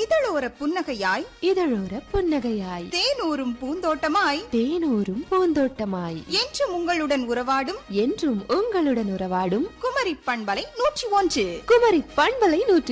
இதழோர புன்னகையாய் இதழோர புன்னகையாய் தேனூரும் பூந்தோட்டமாய் தேனூரும் பூந்தோட்டமாய் என்றும் உங்களுடன் உறவாடும் என்றும் உங்களுடன் உறவாடும் குமரி பண்பலை 101 குமரி பண்பலை 101.